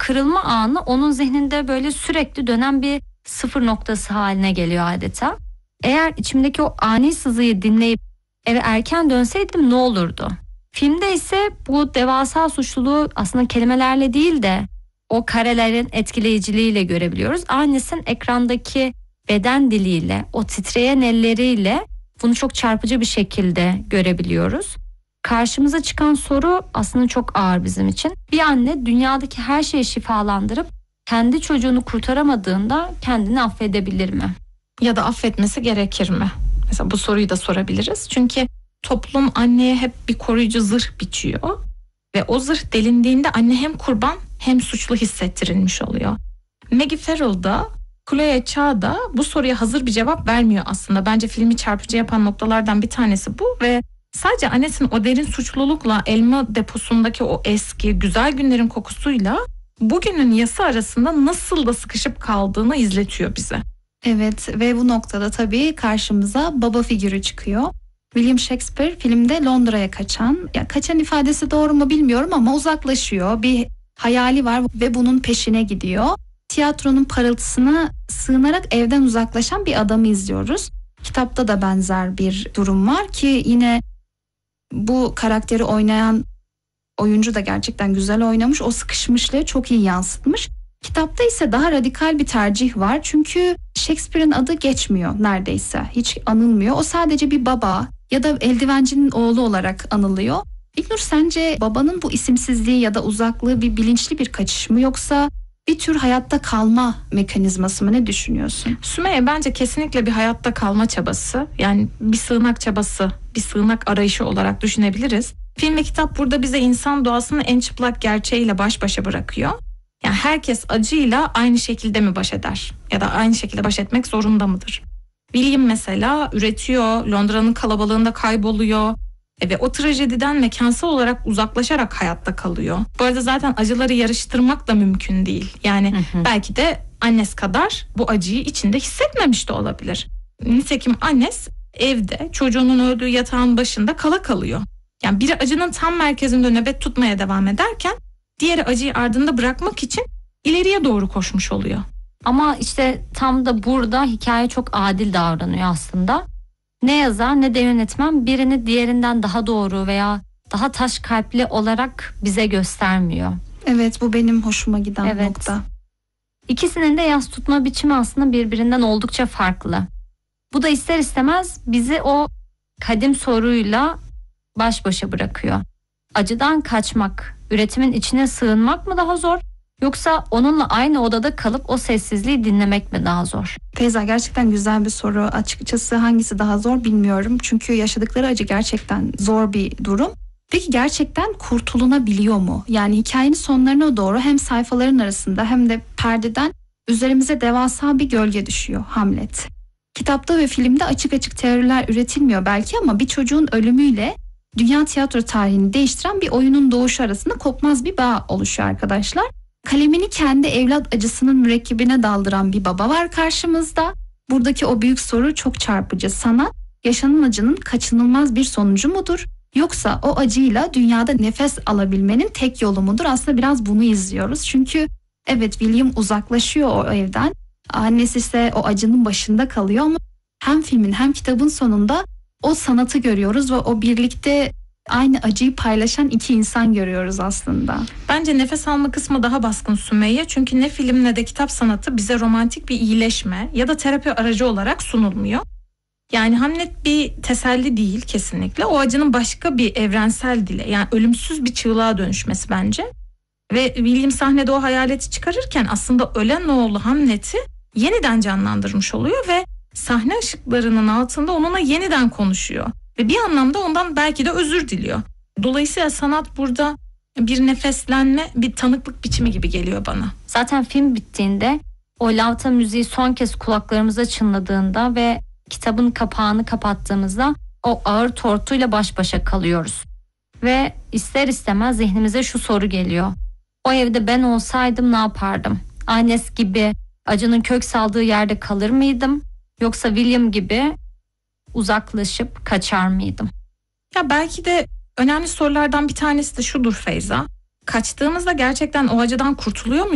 kırılma anı onun zihninde böyle sürekli dönen bir sıfır noktası haline geliyor adeta. Eğer içimdeki o ani sızıyı dinleyip eve erken dönseydim ne olurdu? Filmde ise bu devasa suçluluğu aslında kelimelerle değil de o karelerin etkileyiciliğiyle görebiliyoruz. Annesinin ekrandaki beden diliyle, o titreyen elleriyle bunu çok çarpıcı bir şekilde görebiliyoruz. Karşımıza çıkan soru aslında çok ağır bizim için. Bir anne dünyadaki her şeyi şifalandırıp kendi çocuğunu kurtaramadığında kendini affedebilir mi? Ya da affetmesi gerekir mi? Mesela bu soruyu da sorabiliriz. Çünkü toplum anneye hep bir koruyucu zırh biçiyor. Ve o zırh delindiğinde anne hem kurban hem suçlu hissettirilmiş oluyor. Maggie Farrell da Chloe Cha da bu soruya hazır bir cevap vermiyor aslında. Bence filmi çarpıcı yapan noktalardan bir tanesi bu ve sadece annesinin o derin suçlulukla elma deposundaki o eski güzel günlerin kokusuyla bugünün yası arasında nasıl da sıkışıp kaldığını izletiyor bize. Evet ve bu noktada tabii karşımıza baba figürü çıkıyor. William Shakespeare filmde Londra'ya kaçan, ya kaçan ifadesi doğru mu bilmiyorum ama uzaklaşıyor. Bir hayali var ve bunun peşine gidiyor. Tiyatronun parıltısına sığınarak evden uzaklaşan bir adamı izliyoruz. Kitapta da benzer bir durum var ki yine bu karakteri oynayan oyuncu da gerçekten güzel oynamış. O sıkışmışlığı çok iyi yansıtmış. Kitapta ise daha radikal bir tercih var. Çünkü Shakespeare'in adı geçmiyor neredeyse. Hiç anılmıyor. O sadece bir baba ya da eldivencinin oğlu olarak anılıyor. İlknur, sence babanın bu isimsizliği ya da uzaklığı bir bilinçli bir kaçış mı yoksa bir tür hayatta kalma mekanizması mı, ne düşünüyorsun? Sümeyye, bence kesinlikle bir hayatta kalma çabası. Yani bir sığınak çabası, bir sığınak arayışı olarak düşünebiliriz. Film ve kitap burada bize insan doğasının en çıplak gerçeğiyle baş başa bırakıyor. Yani herkes acıyla aynı şekilde mi baş eder? Ya da aynı şekilde baş etmek zorunda mıdır? William mesela üretiyor, Londra'nın kalabalığında kayboluyor ve o trajediden mekansal olarak uzaklaşarak hayatta kalıyor. Bu arada zaten acıları yarıştırmak da mümkün değil. Yani belki de annesi kadar bu acıyı içinde hissetmemiş de olabilir. Nitekim annesi evde çocuğunun öldüğü yatağın başında kala kalıyor. Yani biri acının tam merkezinde nöbet tutmaya devam ederken diğeri acıyı ardında bırakmak için ileriye doğru koşmuş oluyor. Ama işte tam da burada hikaye çok adil davranıyor aslında. Ne yazar ne de yönetmen birini diğerinden daha doğru veya daha taş kalpli olarak bize göstermiyor. Evet, bu benim hoşuma giden nokta. İkisinin de yas tutma biçimi aslında birbirinden oldukça farklı. Bu da ister istemez bizi o kadim soruyla baş başa bırakıyor. Acıdan kaçmak, üretimin içine sığınmak mı daha zor? Yoksa onunla aynı odada kalıp o sessizliği dinlemek mi daha zor? Feyza, gerçekten güzel bir soru. Açıkçası hangisi daha zor bilmiyorum. Çünkü yaşadıkları acı gerçekten zor bir durum. Peki gerçekten kurtulunabiliyor mu? Yani hikayenin sonlarına doğru hem sayfaların arasında hem de perdeden üzerimize devasa bir gölge düşüyor: Hamlet. Kitapta ve filmde açık açık teoriler üretilmiyor belki ama bir çocuğun ölümüyle dünya tiyatro tarihini değiştiren bir oyunun doğuşu arasında kopmaz bir bağ oluşuyor arkadaşlar. Kalemini kendi evlat acısının mürekkebine daldıran bir baba var karşımızda. Buradaki o büyük soru çok çarpıcı. Sanat, yaşanan acının kaçınılmaz bir sonucu mudur? Yoksa o acıyla dünyada nefes alabilmenin tek yolu mudur? Aslında biraz bunu izliyoruz. Çünkü evet, William uzaklaşıyor o evden. Annesi ise o acının başında kalıyor ama hem filmin hem kitabın sonunda o sanatı görüyoruz ve o birlikte aynı acıyı paylaşan iki insan görüyoruz aslında. Bence nefes alma kısmı daha baskın Sümeyye. Çünkü ne film ne de kitap sanatı bize romantik bir iyileşme ya da terapi aracı olarak sunulmuyor. Yani Hamlet bir teselli değil kesinlikle. O acının başka bir evrensel dile, yani ölümsüz bir çığlığa dönüşmesi bence. Ve William sahnede o hayaleti çıkarırken aslında ölen oğlu Hamlet'i yeniden canlandırmış oluyor ve sahne ışıklarının altında onunla yeniden konuşuyor. Ve bir anlamda ondan belki de özür diliyor. Dolayısıyla sanat burada bir nefeslenme, bir tanıklık biçimi gibi geliyor bana. Zaten film bittiğinde o lavta müziği son kez kulaklarımıza çınladığında ve kitabın kapağını kapattığımızda o ağır tortuyla baş başa kalıyoruz. Ve ister istemez zihnimize şu soru geliyor: o evde ben olsaydım ne yapardım? Annesi gibi acının kök saldığı yerde kalır mıydım? Yoksa William gibi uzaklaşıp kaçar mıydım? Ya belki de önemli sorulardan bir tanesi de şudur Feyza. Kaçtığımızda gerçekten o acıdan kurtuluyor muyuz?